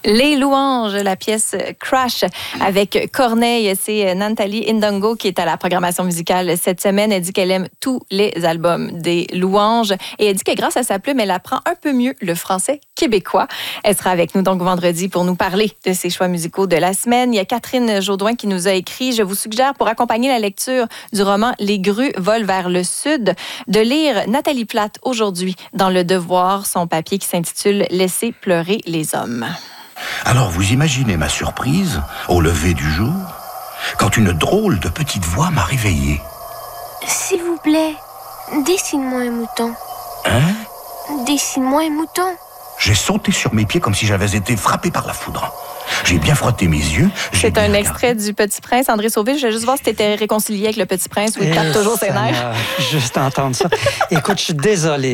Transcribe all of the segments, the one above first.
Les louanges, la pièce Crash avec Corneille. C'est Nathalie Ndongo qui est à la programmation musicale cette semaine. Elle dit qu'elle aime tous les albums des louanges et elle dit que grâce à sa plume, elle apprend un peu mieux le français québécois. Elle sera avec nous donc vendredi pour nous parler de ses choix musicaux de la semaine. Il y a Catherine Jaudoin qui nous a écrit « Je vous suggère pour accompagner la lecture du roman Les grues volent vers le sud de lire Nathalie Plate aujourd'hui dans Le Devoir, son papier qui s'intitule « Laisser pleurer les hommes ». Alors vous imaginez ma surprise au lever du jour quand une drôle de petite voix m'a réveillé. S'il vous plaît, dessine-moi un mouton. Hein? Dessine-moi un mouton. J'ai sauté sur mes pieds comme si j'avais été frappé par la foudre. J'ai bien frotté mes yeux. C'est un extrait du Petit Prince. André Sauvé, je vais juste voir si tu étais réconcilié avec le Petit Prince ou il tape toujours ses nerfs. Juste entendre ça. Écoute, je suis désolé.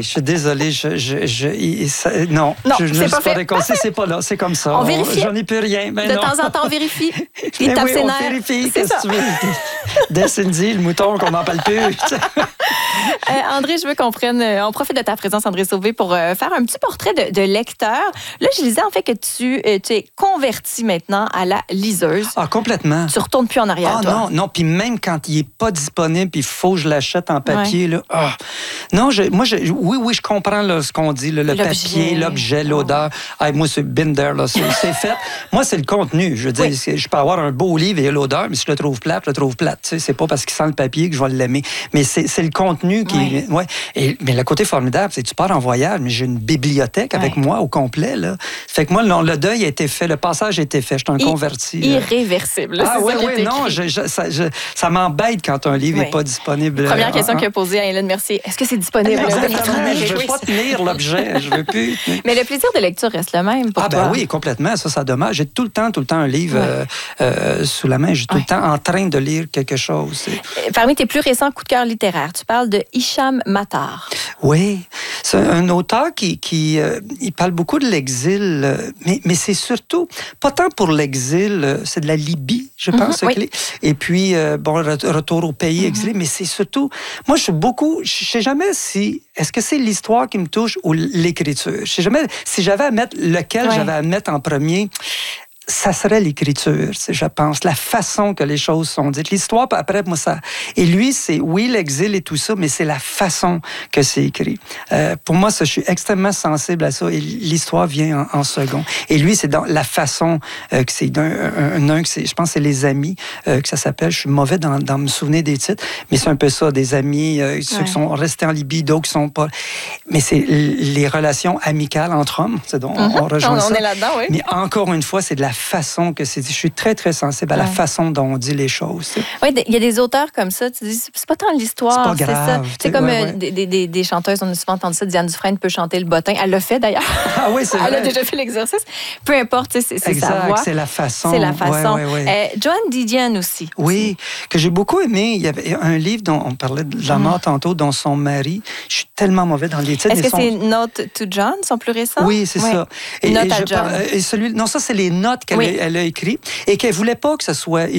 Non, je ne suis pas réconcilié. C'est pas là, c'est comme ça. On vérifie. J'en ai plus rien. De temps en temps, on vérifie. Il tape ses nerfs. On vérifie. Qu'est-ce que tu veux? Dessine-y, le mouton qu'on n'en parle plus. André, je veux qu'on profite de ta présence, André Sauvé, pour faire un petit portrait de lecteur. Là, je disais en fait que tu es converti maintenant à la liseuse. Ah, complètement. Tu retournes plus en arrière, toi. Non. Puis même quand il n'est pas disponible, puis il faut que je l'achète en papier, là. Ah. Non, oui, je comprends là, ce qu'on dit, là, le papier, l'objet, l'odeur. Ah, moi, c'est binder, là, c'est fait. Moi, c'est le contenu. Je veux dire, je peux avoir un beau livre et l'odeur, mais si je le trouve plate, je le trouve plate. Tu sais, c'est pas parce qu'il sent le papier que je vais l'aimer. Mais c'est le contenu qui... Ouais. Mais le côté formidable, c'est que tu pars en voyage, mais j'ai une bibliothèque avec moi au complet, là. Fait que moi, le deuil a été fait, le passage a été fait. Je suis un converti. Irréversible. Ah oui, non, ça m'embête quand un livre n'est pas disponible. Première question qu'il a posée à Hélène Mercier. Est-ce que c'est disponible? Je ne veux pas tenir l'objet. Je veux plus. Mais le plaisir de lecture reste le même pour toi. Oui, complètement. Ça dommage. J'ai tout le temps un livre sous la main. J'ai tout le temps en train de lire quelque chose. Parmi tes plus récents coups de cœur littéraires, tu parles de Hicham Matar. Oui, c'est un auteur qui il parle beaucoup de l'exil, mais c'est surtout, pas tant pour l'exil, c'est de la Libye, je pense. Et puis, retour au pays exilé, mais c'est surtout, moi, je sais jamais est-ce que c'est l'histoire qui me touche ou l'écriture? Je sais jamais, si j'avais à mettre j'avais à mettre en premier, ça serait l'écriture, je pense, la façon que les choses sont dites. L'histoire, après, moi, ça... Et lui, c'est, oui, l'exil et tout ça, mais c'est la façon que c'est écrit. Pour moi, je suis extrêmement sensible à ça, et l'histoire vient en second. Et lui, c'est dans la façon que c'est je pense que c'est Les Amis, que ça s'appelle. Je suis mauvais dans me souvenir des titres, mais c'est un peu ça, des amis, ceux qui sont restés en Libye, d'autres qui sont pas... Mais c'est les relations amicales entre hommes, c'est donc, on rejoint ça. On est là-dedans, oui. Mais encore une fois, c'est de la façon que c'est dit. Je suis très, très sensible à la façon dont on dit les choses. Oui, il y a des auteurs comme ça, tu dis, c'est pas tant l'histoire, c'est pas grave. C'est comme des chanteuses, on a souvent entendu ça, Diane Dufresne peut chanter le bottin. Elle l'a fait d'ailleurs. Ah oui, c'est vrai. Elle a déjà fait l'exercice. Peu importe, c'est sa voix. C'est la façon. C'est la façon. Ouais. Joan Didion aussi. Oui, que j'ai beaucoup aimé. Il y avait un livre dont on parlait de la mort tantôt, dont son mari. Je suis tellement mauvais dans les titres. Est-ce que c'est Note to John, son plus récent? Oui, c'est ça. Note à John. Non, ça, c'est les notes qu'elle a écrites et qu'elle ne voulait pas que ce soit